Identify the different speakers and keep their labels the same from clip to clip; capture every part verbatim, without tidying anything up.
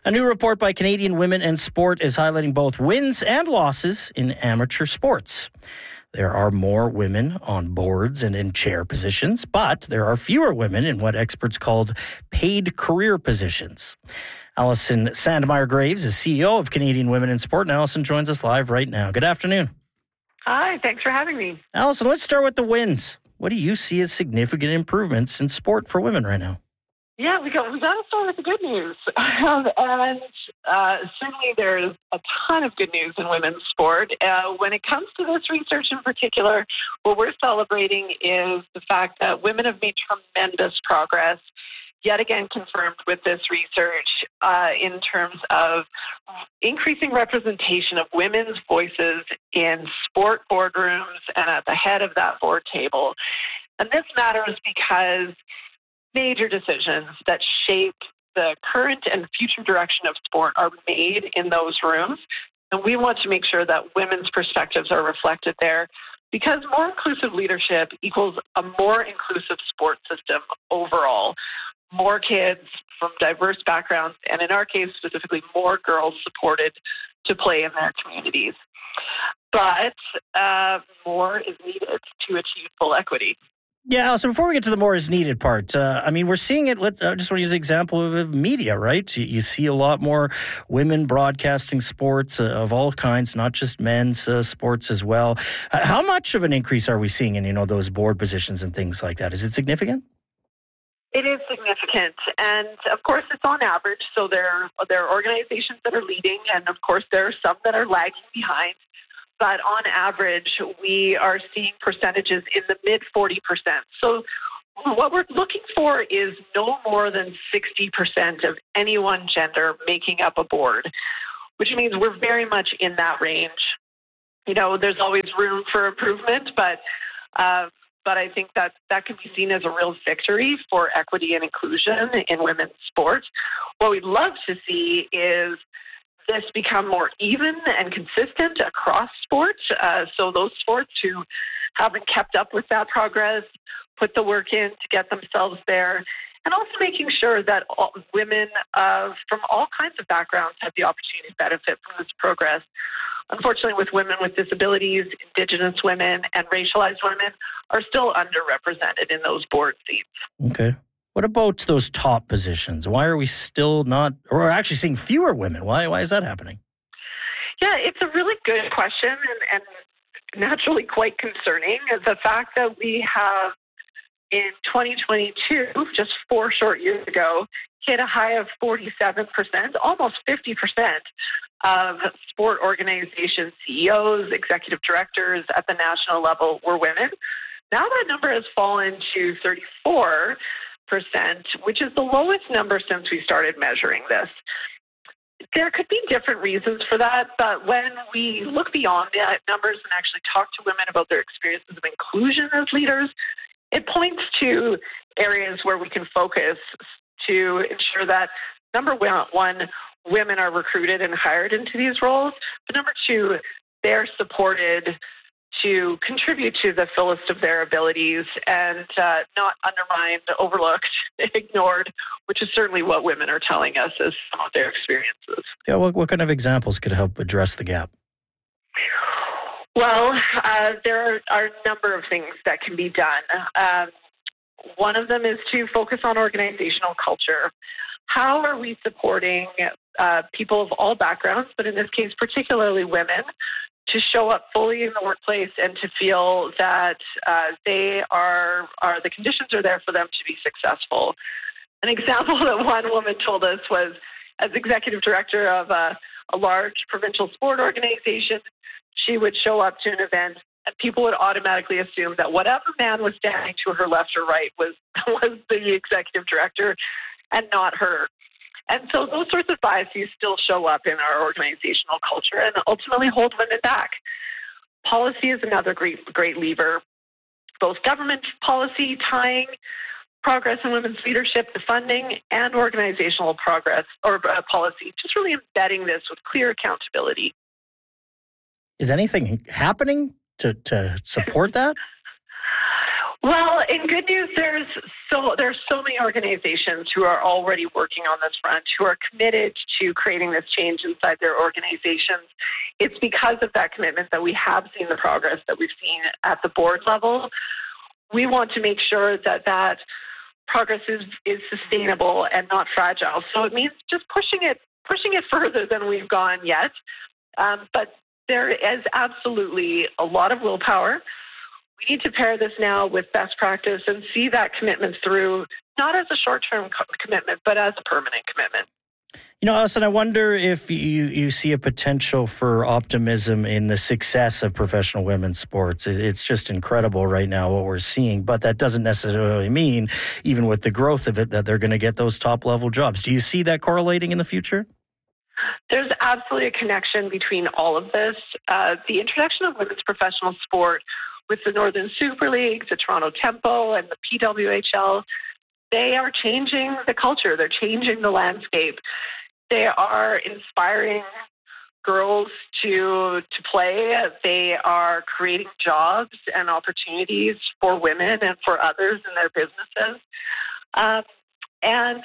Speaker 1: A new report by Canadian Women in Sport is highlighting both wins and losses in amateur sports. There are more women on boards and in chair positions, but there are fewer women in what experts called paid career positions. Alison Sandmeyer-Graves is C E O of Canadian Women in Sport, and Alison joins us live right now. Good afternoon.
Speaker 2: Hi, thanks for having me.
Speaker 1: Alison, let's start with the wins. What do you see as significant improvements in sport for women right now?
Speaker 2: Yeah, we got we got to start with the good news, um, and uh, certainly there's a ton of good news in women's sport. Uh, when it comes to this research in particular, what we're celebrating is the fact that women have made tremendous progress, yet again confirmed with this research, uh, in terms of increasing representation of women's voices in sport boardrooms and at the head of that board table. And this matters because major decisions that shape the current and future direction of sport are made in those rooms. And we want to make sure that women's perspectives are reflected there, because more inclusive leadership equals a more inclusive sport system overall. More kids from diverse backgrounds, and in our case specifically, more girls supported to play in their communities. But uh, more is needed to achieve full equity.
Speaker 1: Yeah, Alison, before we get to the more is needed part, uh, I mean, we're seeing it, let, I just want to use the example of, of media, right? You, you see a lot more women broadcasting sports uh, of all kinds, not just men's uh, sports as well. Uh, how much of an increase are we seeing in, you know, those board positions and things like that? Is it significant?
Speaker 2: It is significant, and of course it's on average, so there, there are organizations that are leading, and of course there are some that are lagging behind. But on average, we are seeing percentages in the mid forty percent. So what we're looking for is no more than sixty percent of any one gender making up a board, which means we're very much in that range. You know, there's always room for improvement, but uh, but I think that that can be seen as a real victory for equity and inclusion in women's sports. What we'd love to see is this become more even and consistent across sports. Uh, so those sports who haven't kept up with that progress, put the work in to get themselves there, and also making sure that all, women uh, from all kinds of backgrounds have the opportunity to benefit from this progress. Unfortunately, with women with disabilities, Indigenous women, and racialized women are still underrepresented in those board seats.
Speaker 1: Okay. What about those top positions? Why are we still not, or we're actually seeing fewer women? Why Why is that happening?
Speaker 2: Yeah, it's a really good question and, and naturally quite concerning. The fact that we have, in twenty twenty-two, just four short years ago, hit a high of forty-seven percent, almost fifty percent of sport organization C E Os, executive directors at the national level were women. Now that number has fallen to thirty-four percent, which is the lowest number since we started measuring this. There could be different reasons for that, but when we look beyond the numbers and actually talk to women about their experiences of inclusion as leaders, it points to areas where we can focus to ensure that, number one, women are recruited and hired into these roles, but number two, they're supported to contribute to the fullest of their abilities and uh, not undermined, overlooked, ignored, which is certainly what women are telling us as some of their experiences.
Speaker 1: Yeah, what, what kind of examples could help address the gap?
Speaker 2: Well, uh, there are, are a number of things that can be done. Um, one of them is to focus on organizational culture. How are we supporting uh, people of all backgrounds, but in this case, particularly women, to show up fully in the workplace and to feel that uh, they are, are, the conditions are there for them to be successful. An example that one woman told us was, as executive director of a, a large provincial sport organization, she would show up to an event and people would automatically assume that whatever man was standing to her left or right was, was the executive director and not her. And so those sorts of biases still show up in our organizational culture and ultimately hold women back. Policy is another great, great lever. Both government policy tying progress in women's leadership, the funding, and organizational progress or uh, policy, just really embedding this with clear accountability.
Speaker 1: Is anything happening to, to support that?
Speaker 2: Well, in good news, there's so there's so many organizations who are already working on this front, who are committed to creating this change inside their organizations. It's because of that commitment that we have seen the progress that we've seen at the board level. We want to make sure that that progress is, is sustainable and not fragile. So it means just pushing it pushing it further than we've gone yet. Um, but there is absolutely a lot of willpower. We need to pair this now with best practice and see that commitment through, not as a short-term co- commitment, but as a permanent commitment.
Speaker 1: You know, Alison, I wonder if you, you see a potential for optimism in the success of professional women's sports. It's just incredible right now what we're seeing, but that doesn't necessarily mean, even with the growth of it, that they're going to get those top-level jobs. Do you see that correlating in the future?
Speaker 2: There's absolutely a connection between all of this. Uh, the introduction of women's professional sport with the Northern Super League, the Toronto Tempo, and the P W H L, they are changing the culture. They're changing the landscape. They are inspiring girls to to play. They are creating jobs and opportunities for women and for others in their businesses. Um, and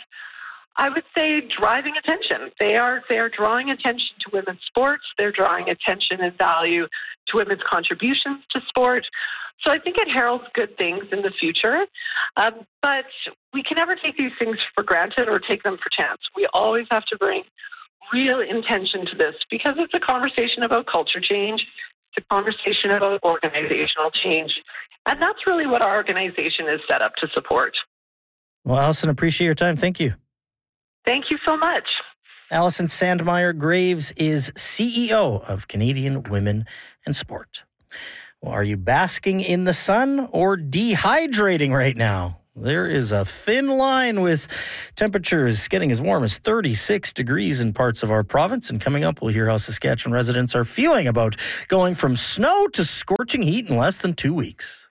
Speaker 2: I would say driving attention. They are they are drawing attention to women's sports. They're drawing attention and value to women's contributions to sport. So I think it heralds good things in the future. Um, but we can never take these things for granted or take them for chance. We always have to bring real intention to this because it's a conversation about culture change. It's a conversation about organizational change. And that's really what our organization is set up to support.
Speaker 1: Well, Alison, appreciate your time. Thank you.
Speaker 2: Thank you so much.
Speaker 1: Alison Sandmeyer Graves is C E O of Canadian Women in Sport. Well, are you basking in the sun or dehydrating right now? There is a thin line with temperatures getting as warm as thirty-six degrees in parts of our province. And coming up, we'll hear how Saskatchewan residents are feeling about going from snow to scorching heat in less than two weeks.